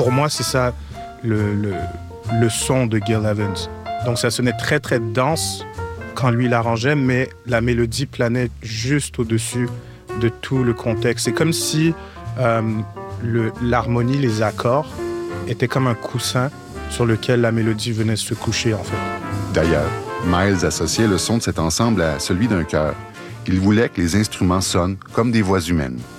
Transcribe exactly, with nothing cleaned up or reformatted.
pour moi, c'est ça le, le, le son de Gil Evans. Donc ça sonnait très, très dense quand lui l'arrangeait, mais la mélodie planait juste au-dessus de tout le contexte. C'est comme si euh, le, l'harmonie, les accords, étaient comme un coussin sur lequel la mélodie venait se coucher, en fait. D'ailleurs, Miles associait le son de cet ensemble à celui d'un chœur. Il voulait que les instruments sonnent comme des voix humaines.